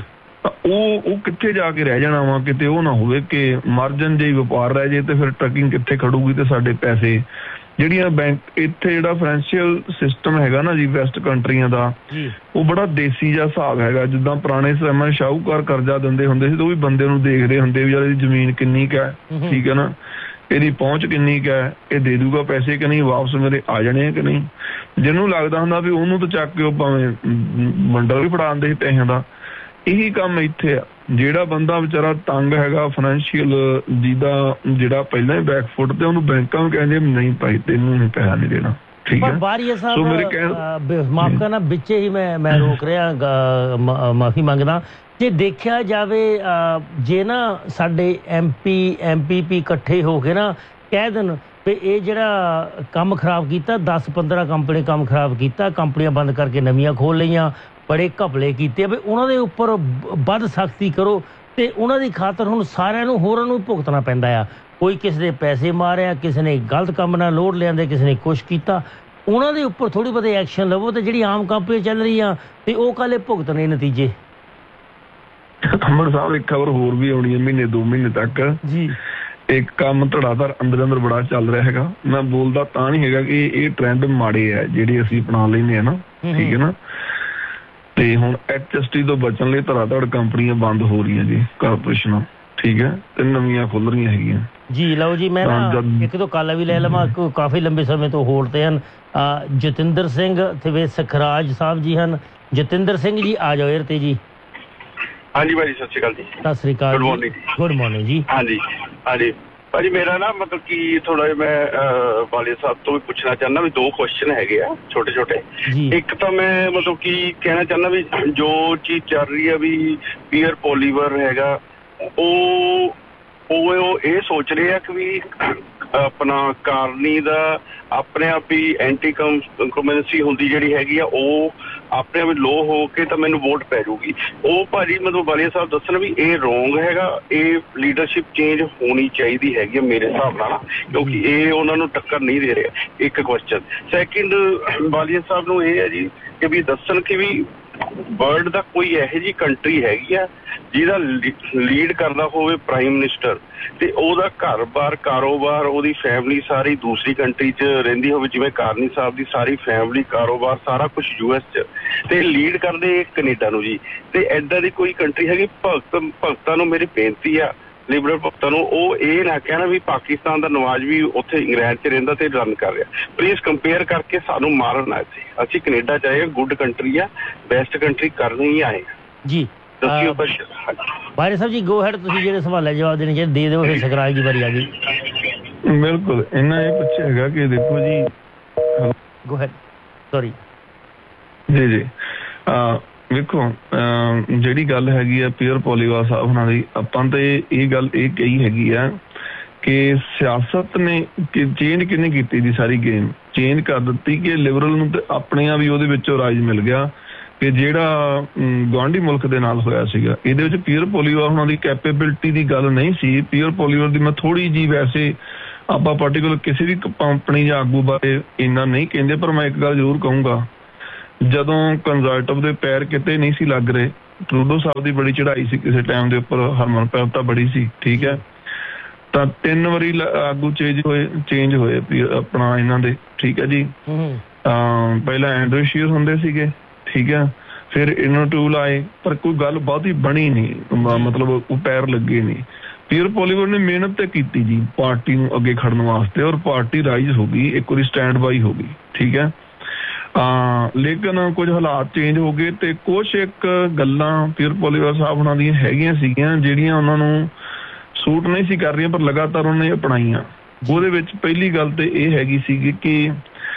ਉਹ ਕਿੱਥੇ ਜਾ ਕੇ ਰਹਿ ਜਾਣਾ ਵਾ, ਕਿਤੇ ਉਹ ਨਾ ਹੋਵੇ ਕਿ ਮਾਰਜਨ ਜੇ ਵਪਾਰ ਰਹਿ ਜੇ ਤੇ ਫਿਰ ਟਰੱਕਿੰਗ ਕਿੱਥੇ ਖੜੂਗੀ ਤੇ ਸਾਡੇ ਪੈਸੇ ਜਿਹੜੀਆਂ ਬੈਂਕ ਇੱਥੇ ਜਿਹੜਾ ਫਾਈਨੈਂਸ਼ੀਅਲ ਸਿਸਟਮ ਹੈਗਾ ਨਾ ਜੀ ਵੈਸਟ ਕੰਟਰੀਆਂ ਦਾ, ਉਹ ਬੜਾ ਦੇਸੀ ਜਿਹਾ ਹਿਸਾਬ ਹੈਗਾ। ਜਿੱਦਾਂ ਪੁਰਾਣੇ ਸਮੇਂ ਸ਼ਾਹੂਕਾਰ ਕਰਜ਼ਾ ਦਿੰਦੇ ਹੁੰਦੇ ਸੀ ਤਾਂ ਉਹ ਵੀ ਬੰਦੇ ਨੂੰ ਦੇਖਦੇ ਹੁੰਦੇ ਵੀ ਯਾਰ ਇਹਦੀ ਜ਼ਮੀਨ ਕਿੰਨੀ ਕੁ ਹੈ, ਠੀਕ ਹੈ ਨਾ, ਇਹਦੀ ਪਹੁੰਚ ਕਿੰਨੀ ਕੁ ਹੈ, ਇਹ ਦੇ ਦੂਗਾ ਪੈਸੇ ਕਿ ਨਹੀਂ, ਵਾਪਸ ਮੇਰੇ ਆ ਜਾਣੇ ਕਿ ਨਹੀਂ। ਜਿਹਨੂੰ ਲੱਗਦਾ ਹੁੰਦਾ ਵੀ ਉਹਨੂੰ ਤਾਂ ਚੱਕ ਕੇ ਉਹ ਭਾਵੇਂ ਮੰਡਲ ਵੀ ਫੜਾ ਦਿੰਦੇ ਸੀ ਪੈਸਿਆਂ ਦਾ। ਇਹੀ ਕੰਮ ਇੱਥੇ ਆ, ਜਿਹੜਾ ਬੰਦਾ ਵਿਚਾਰਾ ਤੰਗ ਹੈਗਾ ਫਾਈਨੈਂਸ਼ੀਅਲ, ਜਿਹਦਾ ਜਿਹੜਾ ਪਹਿਲਾਂ ਹੀ ਬੈਕਫੁੱਟ ਤੇ, ਉਹਨੂੰ ਬੈਂਕਾਂ ਨੂੰ ਕਹਿੰਦੇ ਨਹੀਂ ਭਾਈ ਤੈਨੂੰ ਨਹੀਂ ਪੈਸਾ ਨਹੀਂ ਦੇਣਾ। ਪਰ ਬਾਰੀਆ ਸਾਹਿਬ ਮਾਫ ਕਰਨਾ, ਵਿੱਚੇ ਹੀ ਮੈਂ ਰੋਕ ਰਿਹਾ, ਮਾਫੀ ਮੰਗਦਾ। ਜੇ ਦੇਖਿਆ ਜਾਵੇ ਜੇ ਨਾ ਸਾਡੇ MPP ਇਕੱਠੇ ਹੋ ਕੇ ਨਾ ਕਹਿ ਦੇਣ ਵੀ ਇਹ ਜਿਹੜਾ ਕੰਮ ਖਰਾਬ ਕੀਤਾ, 10-15 ਕੰਪਨੀ ਕੰਮ ਖਰਾਬ ਕੀਤਾ, ਕੰਪਨੀਆਂ ਬੰਦ ਕਰਕੇ ਨਵੀਆਂ ਖੋਲ ਲਈਆਂ, ਬੜੇ ਘਪਲੇ ਕੀਤੇ, ਵੀ ਉਹਨਾਂ ਦੇ ਉੱਪਰ ਵੱਧ ਸਖਤੀ ਕਰੋ। ਤੇ ਉਹਨਾਂ ਦੀ ਖਾਤਰ ਹੁਣ ਸਾਰਿਆਂ ਨੂੰ ਹੋਰਾਂ ਨੂੰ ਭੁਗਤਣਾ ਪੈਂਦਾ ਆ। ਕੋਈ ਕਿਸੇ ਦੇ ਪੈਸੇ ਮਾਰਿਆ, ਕਿਸੇ ਨੇ ਗਲਤ ਕੰਮ ਨਾਲ ਲੋਡ ਲਿਆਂਦੇ, ਕਿਸੇ ਨੇ ਕੁਛ ਕੀਤਾ। ਉਹਨਾਂ ਦੇ ਉੱਪਰ ਥੋੜੀ ਬਹੁਤੀ ਐਕਸ਼ਨ ਲਵੋ ਤੇ ਜਿਹੜੀ ਆਮ ਕੰਪਨੀ ਚੱਲ ਰਹੀਆਂ ਤੇ ਉਹ ਕਾਲੇ ਭੁਗਤਣੇ ਨਤੀਜੇ। ਅੰਮ੍ਰਿਤ ਸਾਹਿਬ ਇੱਕ ਖਬਰ ਹੋਰ ਵੀ ਆਉਣੀ ਹੈ ਮਹੀਨੇ 2 ਮਹੀਨੇ ਤੱਕ ਜੀ। ਇੱਕ ਕੰਮ ਧੜਾਧੜ ਅੰਦਰ ਬੜਾ ਚੱਲ ਰਿਹਾ ਹੈਗਾ। ਮੈਂ ਬੋਲਦਾ ਤਾਂ ਨਹੀਂ ਹੈਗਾ ਕਿ ਇਹ ਟ੍ਰੈਂਡ ਮਾੜੇ ਆ ਜਿਹੜੇ ਅਸੀਂ ਅਪਣਾ ਲੈਂਦੇ ਆ ਨਾ, ਠੀਕ ਹੈ ਨਾ। ਤੇ ਹੁਣ HST ਤੋਂ ਬਚਣ ਲਈ ਧੜਾਧੜ ਕੰਪਨੀਆਂ ਬੰਦ ਹੋ ਰਹੀਆਂ ਜੀ, ਕਾਰਪੋਰੇਸ਼ਨਾਂ, ਠੀਕ ਹੈ, ਤੇ ਨਵੀਆਂ ਖੁੱਲ ਰਹੀਆਂ ਹੈਗੀਆਂ ਜੀ। ਲਓ ਜੀ, ਮੈਂ ਇੱਕ ਤੋਂ ਕਾਲਾ ਵੀ ਲੈ ਲਵਾਂ, ਕਾਫੀ ਲੰਬੇ ਸਮੇਂ ਤੋਂ ਹੋਲਡ ਤੇ ਹਨ। ਜਤਿੰਦਰ ਸਿੰਘ ਤੇ ਸਖਰਾਜ ਸਾਹਿਬ ਜੀ ਹਨ। ਜਤਿੰਦਰ ਸਿੰਘ ਜੀ ਆ ਜਾਓ ਤੇ ਜੀ। ਹਾਂਜੀ ਭਾਜੀ, ਸਤਿ ਸ਼੍ਰੀ ਅਕਾਲ ਜੀ। ਸਤਿ ਸ਼੍ਰੀ ਅਕਾਲ, ਗੁੱਡ ਮਾਰਨਿੰਗ ਜੀ। ਹਾਂਜੀ ਭਾਜੀ, ਮੇਰਾ ਨਾ ਮਤਲਬ ਕਿ ਥੋੜਾ ਜਿਹਾ ਮੈਂ ਵਾਲੇ ਸਾਹਿਬ ਤੋਂ ਵੀ ਪੁੱਛਣਾ ਚਾਹੁੰਦਾ ਵੀ 2 ਕੁਐਸਚਨ ਹੈਗੇ ਆ ਛੋਟੇ ਛੋਟੇ। ਇੱਕ ਤਾਂ ਮੈਂ ਮਤਲਬ ਕਿ ਕਹਿਣਾ ਚਾਹੁੰਦਾ ਵੀ ਜੋ ਚੀਜ਼ ਚੱਲ ਰਹੀ ਆ ਵੀ ਪੀਅਰ ਪੋਲੀਵਰ ਹੈਗਾ, ਉਹ ਇਹ ਸੋਚ ਰਹੇ ਆ ਕਿ ਵੀ ਆਪਣਾ ਕਾਰਨੀ ਦਾ ਆਪਣੇ ਆਪ ਹੀ ਐਂਟੀ ਕੰਕਰਮੈਂਸੀ ਹੁੰਦੀ ਜਿਹੜੀ ਹੈਗੀ ਆ, ਉਹ ਆਪਣੇ ਆਪ ਲੋ ਹੋ ਕੇ ਤਾਂ ਮੈਨੂੰ ਵੋਟ ਪੈ ਜਾਊਗੀ। ਉਹ ਭਾਜੀ ਮਤਲਬ ਵਾਲੀਆ ਸਾਹਿਬ ਦੱਸਣ ਵੀ ਇਹ ਰੋਂਗ ਹੈਗਾ, ਇਹ ਲੀਡਰਸ਼ਿਪ ਚੇਂਜ ਹੋਣੀ ਚਾਹੀਦੀ ਹੈਗੀ ਮੇਰੇ ਹਿਸਾਬ ਨਾਲ, ਕਿਉਂਕਿ ਇਹ ਉਹਨਾਂ ਨੂੰ ਟੱਕਰ ਨਹੀਂ ਦੇ ਰਿਹਾ। ਇੱਕ ਕੁਐਸਚਨ। ਸੈਕਿੰਡ, ਵਾਲੀਆ ਸਾਹਿਬ ਨੂੰ ਇਹ ਹੈ ਜੀ ਕਿ ਵੀ ਦੱਸਣ ਕਿ ਵੀ ਵਰਲਡ ਦਾ ਕੋਈ ਇਹੋ ਜਿਹੀ ਕੰਟਰੀ ਹੈਗੀ ਆ ਜਿਹਦਾ ਲੀਡ ਕਰਦਾ ਹੋਵੇ ਪ੍ਰਾਈਮ ਮਿਨਿਸਟਰ, ਤੇ ਉਹਦਾ ਘਰ-ਬਾਰ ਕਾਰੋਬਾਰ, ਉਹਦੀ ਫੈਮਿਲੀ ਸਾਰੀ ਦੂਸਰੀ ਕੰਟਰੀ 'ਚ ਰਹਿੰਦੀ ਹੋਵੇ, ਜਿਵੇਂ ਕਾਰਨੀ ਸਾਹਿਬ ਦੀ ਸਾਰੀ ਫੈਮਿਲੀ ਕਾਰੋਬਾਰ ਸਾਰਾ ਕੁਝ US 'ਚ, ਤੇ ਲੀਡ ਕਰਦੇ ਕੈਨੇਡਾ ਨੂੰ ਜੀ। ਤੇ ਏਦਾਂ ਦੀ ਕੋਈ ਕੰਟਰੀ ਹੈਗੀ। ਭਗਤਾਂ ਨੂੰ ਮੇਰੀ ਬੇਨਤੀ ਆ, ਲਿਬਰਲ ਭਗਤਾਂ ਨੂੰ, ਉਹ ਇਹ ਨਾ ਕਹਿਣਾ ਵੀ ਪਾਕਿਸਤਾਨ ਦਾ ਨਵਾਜ਼ ਵੀ ਉੱਥੇ ਇੰਗਲੈਂਡ 'ਚ ਰਹਿੰਦਾ ਤੇ ਰਨ ਕਰ ਰਿਹਾ। ਪਲੀਜ਼ ਕੰਪੇਅਰ ਕਰਕੇ ਸਾਨੂੰ ਮਾਰਨ ਨਾ ਇੱਥੇ। ਅਸੀਂ ਕੈਨੇਡਾ 'ਚ ਆਏ, ਗੁੱਡ ਕੰਟਰੀ ਆ, ਬੈਸਟ ਕੰਟਰੀ ਕਰਨ ਹੀ ਆਏ ਜੀ। ਦੱਸਿਓ ਬਾਰੇ ਸਾਹਿਬ ਜੀ, ਗੋ ਹੈਡ, ਤੁਸੀਂ ਜਿਹੜੇ ਸਵਾਲਾਂ ਜਵਾਬ ਦੇਣੇ ਚਾਹੀਦੇ ਦੇ ਦਿਓ। ਫਿਰ ਸਕਰਾਜ ਦੀ ਵਾਰੀ ਆ ਗਈ। ਬਿਲਕੁਲ, ਇਹਨਾਂ ਇਹ ਪੁੱਛਿਆ ਹੈਗਾ ਕਿ ਦੇਖੋ ਜੀ, ਗੋ ਹੈਡ, ਸੌਰੀ ਜੀ ਵੇਖੋ, ਜਿਹੜੀ ਗੱਲ ਹੈਗੀ ਆ ਪੀਅਰ ਪੋਲੀਵਾਲ ਸਾਹਿਬ ਉਹਨਾਂ ਦੀ, ਆਪਾਂ ਤੇ ਇਹ ਗੱਲ ਇਹ ਕਹੀ ਹੈਗੀ ਆ ਕਿ ਸਿਆਸਤ ਨੇ ਚੇਂਜ ਕਿਹਨੇ ਕੀਤੀ ਦੀ ਸਾਰੀ ਗੇਮ ਚੇਂਜ ਕਰ ਦਿੱਤੀ ਕਿ ਲਿਬਰਲ ਨੂੰ ਤੇ ਆਪਣੇ ਆਪ ਹੀ ਉਹਦੇ ਵਿੱਚੋਂ ਰਾਜ ਮਿਲ ਗਿਆ ਕਿ ਜਿਹੜਾ ਗੁਆਂਢੀ ਮੁਲਕ ਦੇ ਨਾਲ ਹੋਇਆ ਸੀਗਾ। ਇਹਦੇ ਵਿੱਚ ਪੀਅਰ ਪੋਲੀਵਾਲ ਉਹਨਾਂ ਦੀ ਕੈਪੇਬਿਲਿਟੀ ਦੀ ਗੱਲ ਨਹੀਂ ਸੀ। ਪੀਅਰ ਪੋਲੀਵਾਲ ਦੀ ਮੈਂ ਥੋੜੀ ਜੀ, ਵੈਸੇ ਆਪਾਂ ਪਾਰਟੀਕੂਲਰ ਕਿਸੇ ਵੀ ਕੰਪਨੀ ਜਾਂ ਆਗੂ ਬਾਰੇ ਇੰਨਾ ਨਹੀਂ ਕਹਿੰਦੇ, ਪਰ ਮੈਂ ਇੱਕ ਗੱਲ ਜ਼ਰੂਰ ਕਹੂੰਗਾ, ਜਦੋਂ ਕੰਜ਼ਰਵੇਟਿਵ ਦੇ ਪੈਰ ਕਿਤੇ ਨਹੀਂ ਸੀ ਲੱਗ ਰਹੇ, ਟਰੂਡੋ ਸਾਹਿਬ ਦੀ ਬੜੀ ਚੜਾਈ ਸੀ ਕਿਸੇ ਟਾਈਮ ਦੇ ਉੱਪਰ, ਹਰਮਨਪ੍ਰੀਤ ਬੜੀ ਸੀ, ਠੀਕ ਹੈ, ਤਾਂ 3 ਵਾਰੀ ਆਗੂ ਚੇਂਜ ਹੋਏ ਆਪਣਾ ਇਹਨਾਂ ਦੇ, ਠੀਕ ਹੈ ਜੀ। ਪਹਿਲਾਂ ਐਂਡਰੂ ਸ਼ੀਰ ਹੁੰਦੇ ਸੀਗੇ, ਠੀਕ ਹੈ, ਫਿਰ ਇਨੋਟੂਲ ਆਏ, ਪਰ ਕੋਈ ਗੱਲ ਬਹੁਤੀ ਬਣੀ ਨਹੀਂ, ਮਤਲਬ ਉਹ ਪੈਰ ਲੱਗੇ ਨਹੀਂ। ਪੀਅਰ ਪੋਲੀਵਾਲ ਨੇ ਮਿਹਨਤ ਤੇ ਕੀਤੀ ਜੀ ਪਾਰਟੀ ਨੂੰ ਅੱਗੇ ਖੜਨ ਵਾਸਤੇ, ਔਰ ਪਾਰਟੀ ਰਾਈਜ਼ ਹੋ ਗਈ, ਇੱਕ ਵਾਰੀ ਸਟੈਂਡ ਬਾਈ ਹੋ ਗਈ, ਠੀਕ ਹੈ। ਲੇਕਿਨ ਕੁਝ ਹਾਲਾਤ ਚੇਂਜ ਹੋ ਗਏ ਤੇ ਕੁਛ ਇੱਕ ਗੱਲਾਂ ਪੀਅਰ ਪੋਲੀਵਾਲ ਸਾਹਿਬ ਉਹਨਾਂ ਦੀਆਂ ਹੈਗੀਆਂ ਸੀਗੀਆਂ ਜਿਹੜੀਆਂ ਉਹਨਾਂ ਨੂੰ ਸੂਟ ਨਹੀਂ ਸੀ ਕਰ ਰਹੀਆਂ, ਪਰ ਲਗਾਤਾਰ ਉਹਨਾਂ ਨੇ ਅਪਣਾਈਆਂ। ਉਹਦੇ ਵਿੱਚ ਪਹਿਲੀ ਗੱਲ ਤੇ ਇਹ ਹੈਗੀ ਸੀਗੀ ਕਿ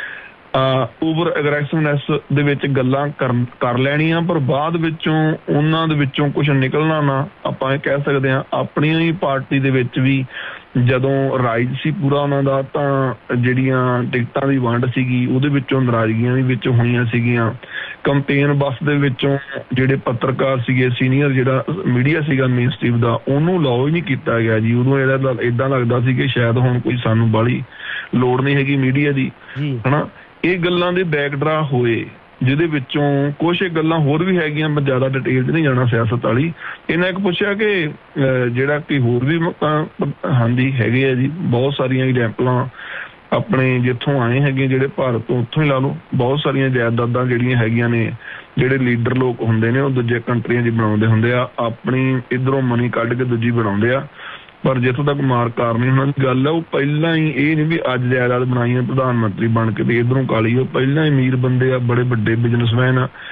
ਓਵਰ ਐਗਰੈਸਿਵਨੈਸ ਦੇ ਵਿੱਚ ਗੱਲਾਂ ਕਰ ਲੈਣੀਆਂ, ਪਰ ਬਾਅਦ ਵਿੱਚੋਂ ਉਹਨਾਂ ਦੇ ਵਿੱਚੋਂ ਕੁਝ ਨਿਕਲਣਾ ਨਾ। ਆਪਾਂ ਇਹ ਕਹਿ ਸਕਦੇ ਹਾਂ ਆਪਣੀ ਹੀ ਪਾਰਟੀ ਦੇ ਵਿੱਚ ਵੀ ਜਦੋਂ ਰਾਈਜ ਸੀ ਪੂਰਾ ਉਹਨਾਂ ਦਾ, ਤਾਂ ਜਿਹੜੀਆਂ ਟਿਕਟਾਂ ਦੀ ਵੰਡ ਸੀਗੀ ਉਹਦੇ ਵਿੱਚੋਂ ਨਾਰਾਜ਼ਗੀਆਂ ਵੀ ਵਿੱਚ ਹੋਈਆਂ ਸੀਗੀਆਂ। ਕੰਪੇਨ ਬੱਸ ਦੇ ਵਿੱਚੋਂ ਜਿਹੜੇ ਪੱਤਰਕਾਰ ਸੀਗੇ, ਸੀਨੀਅਰ ਜਿਹੜਾ ਮੀਡੀਆ ਸੀਗਾ ਮੇਨ ਸਟ੍ਰੀਮ ਦਾ, ਉਹਨੂੰ ਅਲਾਓ ਹੀ ਨਹੀਂ ਕੀਤਾ ਗਿਆ ਜੀ। ਉਦੋਂ ਏਦਾਂ ਲੱਗਦਾ ਸੀ ਕਿ ਸ਼ਾਇਦ ਹੁਣ ਕੋਈ ਸਾਨੂੰ ਬਾਹਲੀ ਲੋੜ ਨਹੀਂ ਹੈਗੀ ਮੀਡੀਆ ਦੀ, ਹਨਾ। ਇਹ ਗੱਲਾਂ ਦੇ ਬੈਕਡਰਾ ਹੋਏ, ਜਿਹਦੇ ਵਿੱਚੋਂ ਕੁਛ ਗੱਲਾਂ ਹੋਰ ਵੀ ਹੈਗੀਆਂ, ਮੈਂ ਜ਼ਿਆਦਾ ਡਿਟੇਲ 'ਚ ਨਹੀਂ ਜਾਣਾ ਸਿਆਸਤ ਵਾਲੀ। ਇਹਨਾਂ ਇੱਕ ਪੁੱਛਿਆ ਕਿ ਜਿਹੜਾ ਕਿ ਹੋਰ ਵੀ ਹਾਂਜੀ ਹੈਗੇ ਆ ਜੀ, ਬਹੁਤ ਸਾਰੀਆਂ ਐਗਜ਼ੈਂਪਲਾਂ ਆਪਣੇ ਜਿੱਥੋਂ ਆਏ ਹੈਗੇ, ਜਿਹੜੇ ਭਾਰਤ ਤੋਂ, ਉੱਥੋਂ ਹੀ ਲਾ ਲਓ। ਬਹੁਤ ਸਾਰੀਆਂ ਜਾਇਦਾਦਾਂ ਜਿਹੜੀਆਂ ਹੈਗੀਆਂ ਨੇ, ਜਿਹੜੇ ਲੀਡਰ ਲੋਕ ਹੁੰਦੇ ਨੇ ਉਹ ਦੂਜੇ ਕੰਟਰੀਆਂ 'ਚ ਬਣਾਉਂਦੇ ਹੁੰਦੇ ਆ, ਆਪਣੀ ਇੱਧਰੋਂ ਮਨੀ ਕੱਢ ਕੇ ਦੂਜੀ ਬਣਾਉਂਦੇ ਆ। ਪਰ ਜਿੱਥੋਂ ਤੱਕ ਮਾਰ ਕਾਰਨੀ ਉਹਨਾਂ ਦੀ ਗੱਲ ਹੈ, ਉਹ ਪਹਿਲਾਂ ਹੀ, ਇਹ ਨਹੀਂ ਵੀ ਅੱਜ ਜਾਇਦਾਦ ਬਣਾਈ ਹੈ ਪ੍ਰਧਾਨ ਮੰਤਰੀ ਬਣ ਕੇ ਤੇ ਇੱਧਰੋਂ ਕਾਲੀ, ਉਹ ਪਹਿਲਾਂ ਹੀ ਅਮੀਰ ਬੰਦੇ ਆ, ਬੜੇ ਵੱਡੇ ਬਿਜ਼ਨਸਮੈਨ ਆ,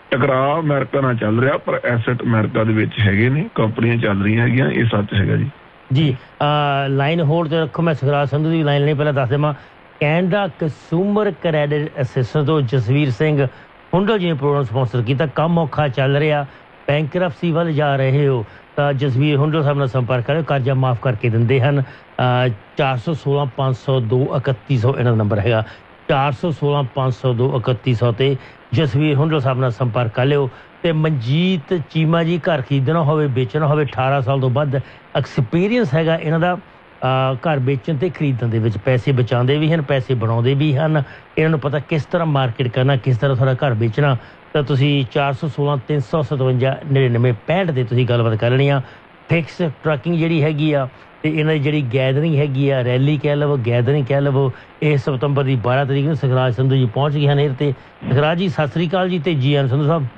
ਟਕਰਾਅ ਅਮਰੀਕਾ ਨਾਲ ਚੱਲ ਰਿਹਾ, ਪਰ ਐਸੈਟ ਅਮਰੀਕਾ ਦੇ ਵਿੱਚ ਹੈਗੇ ਨੇ, ਕੰਪਨੀਆਂ ਚੱਲ ਰਹੀਆਂ ਹੈਗੀਆਂ, ਇਹ ਸੱਚ ਹੈਗਾ ਜੀ। ਜੀ ਲਾਈਨ ਹੋਲਡ ਤੇ ਰੱਖੋ, ਮੈਂ ਸੁਖਰਾਜ ਸੰਧੂ ਦੀ ਲਾਈਨ ਨਹੀਂ ਪਹਿਲਾਂ ਦੱਸ ਦੇਵਾਂ। ਕੈਨੇਡਾ ਕੰਜ਼ਿਊਮਰ ਕ੍ਰੈਡਿਟ ਅਸਿਸਟੈਂਸ ਤੋਂ ਜਸਵੀਰ ਸਿੰਘ ਹੁੰਡਲ ਜੀ ਨੇ ਪ੍ਰੋਗਰਾਮ ਸਪਾਂਸਰ ਕੀਤਾ। ਕੰਮ ਔਖਾ ਚੱਲ ਰਿਹਾ, ਬੈਂਕਰਪਸੀ ਵੱਲ ਜਾ ਰਹੇ ਹੋ ਤਾਂ ਜਸਵੀਰ ਹੁੰਡਲ ਸਾਹਿਬ ਨਾਲ ਸੰਪਰਕ ਕਰਿਓ, ਕਰਜ਼ਾ ਮਾਫ ਕਰਕੇ ਦਿੰਦੇ ਹਨ। 416 502 3100 ਇਹਨਾਂ ਦਾ ਨੰਬਰ ਹੈਗਾ, 416 502 3100 ਤੇ ਜਸਵੀਰ ਹੁੰਡਲ ਸਾਹਿਬ ਨਾਲ ਸੰਪਰਕ ਕਰ ਲਿਓ। ਤੇ ਮਨਜੀਤ ਚੀਮਾ ਜੀ, ਘਰ ਖਰੀਦਣਾ ਹੋਵੇ, ਵੇਚਣਾ ਹੋਵੇ, 18 ਸਾਲ ਤੋਂ ਵੱਧ ਐਕਸਪੀਰੀਅੰਸ ਹੈਗਾ ਇਹਨਾਂ ਦਾ ਘਰ ਵੇਚਣ ਤੇ ਖਰੀਦਣ ਦੇ ਵਿੱਚ। ਪੈਸੇ ਬਚਾਉਂਦੇ ਵੀ ਹਨ, ਪੈਸੇ ਬਣਾਉਂਦੇ ਵੀ ਹਨ, ਇਹਨਾਂ ਨੂੰ ਪਤਾ ਕਿਸ ਤਰ੍ਹਾਂ ਮਾਰਕੀਟ ਕਰਨਾ, ਕਿਸ ਤਰ੍ਹਾਂ ਤੁਹਾਡਾ ਘਰ ਵੇਚਣਾ। ਤਾਂ ਤੁਸੀਂ 416 357 99 65 ਤੇ ਤੁਸੀਂ ਗੱਲਬਾਤ ਕਰ ਲੈਣੀ ਆ। ਫਿਕਸ ਟਰੱਕਿੰਗ ਜਿਹੜੀ ਹੈਗੀ ਆ ਤੇ ਇਹਨਾਂ ਦੀ ਜਿਹੜੀ ਗੈਦਰਿੰਗ ਹੈਗੀ ਆ, ਰੈਲੀ ਕਹਿ ਲਵੋ, ਗੈਦਰਿੰਗ ਕਹਿ ਲਵੋ, ਇਹ ਸਤੰਬਰ ਦੀ 12 ਤਰੀਕ ਨੂੰ ਸੁਖਰਾਜ ਸੰਧੂ ਜੀ ਪਹੁੰਚ ਗਏ ਹਨ ਏਅਰ ਤੇ। ਸੁਖਰਾਜ ਜੀ ਸਤਿ ਸ੍ਰੀ ਅਕਾਲ ਜੀ ਤੇ ਜੀ ਆਨ ਸੰਧੂ ਸਾਹਿਬ।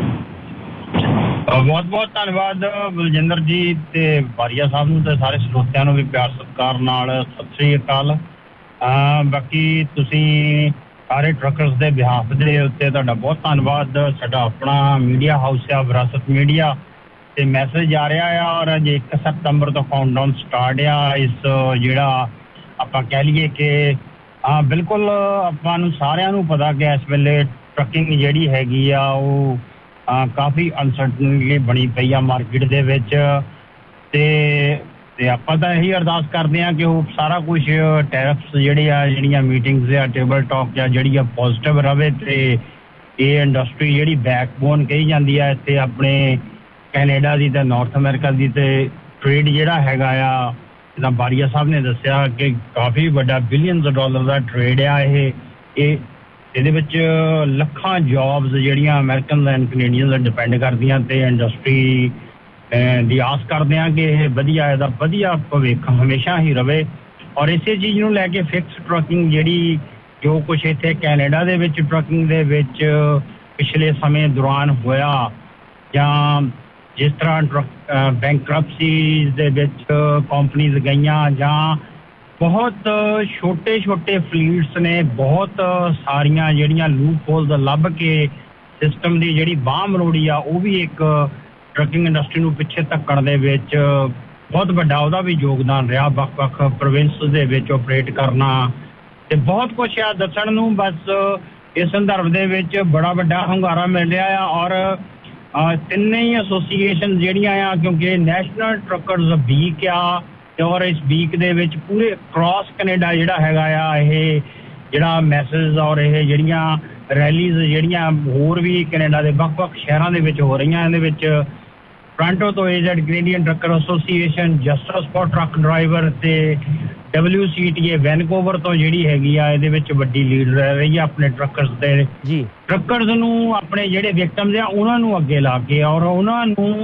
ਬਹੁਤ ਬਹੁਤ ਧੰਨਵਾਦ ਬਲਜਿੰਦਰ ਜੀ ਤੇ ਬਾਰੀਆ ਸਾਹਿਬ ਨੂੰ ਤੇ ਸਾਰੇ ਸਰੋਤਿਆਂ ਨੂੰ ਵੀ ਪਿਆਰ ਸਤਿਕਾਰ ਨਾਲ ਸਤਿ ਸ੍ਰੀ ਅਕਾਲ। ਬਾਕੀ ਤੁਸੀਂ ਸਾਰੇ ਟਰੱਕਰਸ ਦੇ ਬਿਹਾਫ ਦੇ ਉੱਤੇ ਤੁਹਾਡਾ ਬਹੁਤ ਧੰਨਵਾਦ। ਸਾਡਾ ਆਪਣਾ ਮੀਡੀਆ ਹਾਊਸ ਆ ਵਿਰਾਸਤ ਮੀਡੀਆ ਤੇ ਮੈਸੇਜ ਆ ਰਿਹਾ ਆ, ਔਰ ਅੱਜ 1 ਸਤੰਬਰ ਤੋਂ ਕਾਊਂਟਡਾਊਨ ਸਟਾਰਟ ਆ। ਇਸ ਜਿਹੜਾ ਆਪਾਂ ਕਹਿ ਲਈਏ ਕਿ ਬਿਲਕੁਲ ਆਪਾਂ ਨੂੰ ਸਾਰਿਆਂ ਨੂੰ ਪਤਾ ਕਿ ਇਸ ਵੇਲੇ ਟਰੱਕਿੰਗ ਜਿਹੜੀ ਹੈਗੀ ਆ ਉਹ ਕਾਫੀ ਅਨਸਰਟਨਲੀ ਬਣੀ ਪਈ ਆ ਮਾਰਕੀਟ ਦੇ ਵਿੱਚ। ਤੇ ਆਪਾਂ ਤਾਂ ਇਹੀ ਅਰਦਾਸ ਕਰਦੇ ਹਾਂ ਕਿ ਉਹ ਸਾਰਾ ਕੁਝ ਟੈਰਿਫਸ ਜਿਹੜੀਆਂ ਮੀਟਿੰਗਸ ਆ, ਟੇਬਲ ਟਾਕ ਆ ਜਿਹੜੀ ਆ ਪੋਜ਼ਿਟਿਵ ਰਵੇ ਤੇ ਇਹ ਇੰਡਸਟਰੀ ਜਿਹੜੀ ਬੈਕਬੋਨ ਕਹੀ ਜਾਂਦੀ ਆ ਇੱਥੇ ਆਪਣੇ ਕੈਨੇਡਾ ਦੀ ਤੇ ਨਾਰਥ ਅਮਰੀਕਾ ਦੀ ਤੇ ਟ੍ਰੇਡ ਜਿਹੜਾ ਹੈਗਾ ਆ, ਜਿੱਦਾਂ ਬਾਰੀਆ ਸਾਹਿਬ ਨੇ ਦੱਸਿਆ ਕਿ ਕਾਫੀ ਵੱਡਾ ਬਿਲੀਅਨਸ ਡਾਲਰ ਦਾ ਟ੍ਰੇਡ ਆ ਇਹਦੇ ਵਿੱਚ ਲੱਖਾਂ ਜੌਬਸ ਜਿਹੜੀਆਂ ਅਮਰੀਕਨ ਐਂਡ ਕੈਨੇਡੀਅਨ ਡਿਪੈਂਡ ਕਰਦੀਆਂ ਤੇ ਇੰਡਸਟਰੀ ਦੀ ਆਸ ਕਰਦੇ ਹਾਂ ਕਿ ਇਹ ਵਧੀਆ, ਇਹਦਾ ਵਧੀਆ ਭਵਿੱਖ ਹਮੇਸ਼ਾ ਹੀ ਰਵੇ। ਔਰ ਇਸੇ ਚੀਜ਼ ਨੂੰ ਲੈ ਕੇ ਫਿਕਸ ਟਰੱਕਿੰਗ ਜਿਹੜੀ ਜੋ ਕੁਛ ਇੱਥੇ ਕੈਨੇਡਾ ਦੇ ਵਿੱਚ ਟਰੱਕਿੰਗ ਦੇ ਵਿੱਚ ਪਿਛਲੇ ਸਮੇਂ ਦੌਰਾਨ ਹੋਇਆ, ਜਾਂ ਜਿਸ ਤਰ੍ਹਾਂ ਬੈਂਕਰਪਸੀਜ਼ ਦੇ ਵਿੱਚ ਕੰਪਨੀਜ਼ ਗਈਆਂ, ਜਾਂ ਬਹੁਤ ਛੋਟੇ ਫਲੀਟਸ ਨੇ ਬਹੁਤ ਸਾਰੀਆਂ ਜਿਹੜੀਆਂ ਲੂਪ ਹੋਲਸ ਲੱਭ ਕੇ ਸਿਸਟਮ ਦੀ ਜਿਹੜੀ ਬਾਂਹ ਮਰੋੜੀ ਆ, ਉਹ ਵੀ ਇੱਕ ਟਰੱਕਿੰਗ ਇੰਡਸਟਰੀ ਨੂੰ ਪਿੱਛੇ ਧੱਕਣ ਦੇ ਵਿੱਚ ਬਹੁਤ ਵੱਡਾ ਉਹਦਾ ਵੀ ਯੋਗਦਾਨ ਰਿਹਾ। ਵੱਖ-ਵੱਖ ਪ੍ਰੋਵਿੰਸ ਦੇ ਵਿੱਚ ਆਪਰੇਟ ਕਰਨਾ ਤੇ ਬਹੁਤ ਕੁਛ ਆ ਦੱਸਣ ਨੂੰ। ਬਸ ਇਸ ਸੰਦਰਭ ਦੇ ਵਿੱਚ ਬੜਾ ਵੱਡਾ ਹੁੰਗਾਰਾ ਮਿਲ ਰਿਹਾ ਆ। ਔਰ ਤਿੰਨੇ ਹੀ ਐਸੋਸੀਏਸ਼ਨ ਜਿਹੜੀਆਂ ਆ, ਕਿਉਂਕਿ ਨੈਸ਼ਨਲ ਟਰੱਕਰਸ ਵੀਕ ਆ ਔਰ ਇਸ ਵੀਕ ਦੇ ਵਿੱਚ ਪੂਰੇ ਕ੍ਰਾਸ ਕੈਨੇਡਾ ਜਿਹੜਾ ਹੈਗਾ ਆ ਇਹ ਜਿਹੜਾ ਮੈਸੇਜ ਔਰ ਇਹ ਜਿਹੜੀਆਂ ਰੈਲੀਜ਼ ਜਿਹੜੀਆਂ ਹੋਰ ਵੀ ਕੈਨੇਡਾ ਦੇ ਵੱਖ-ਵੱਖ ਸ਼ਹਿਰਾਂ ਦੇ ਵਿੱਚ ਹੋ ਰਹੀਆਂ। ਇਹਦੇ ਵਿੱਚ ਟੋਰਾਂਟੋ ਤੋਂ aged Canadian trucker association, justice for truck driver ਤੇ WCTA ਵੈਨਕੂਵਰ ਤੋਂ ਜਿਹੜੀ ਹੈਗੀ ਆ ਇਹਦੇ ਵਿੱਚ ਵੱਡੀ ਲੀਡ ਰਹਿ ਰਹੀ ਆ ਆਪਣੇ ਟਰੱਕਰਸ ਦੇ। ਟਰੱਕਰਸ ਨੂੰ ਆਪਣੇ ਜਿਹੜੇ ਵਿਕਟਮਸ ਆ ਉਹਨਾਂ ਨੂੰ ਅੱਗੇ ਲਾ ਕੇ ਔਰ ਉਹਨਾਂ ਨੂੰ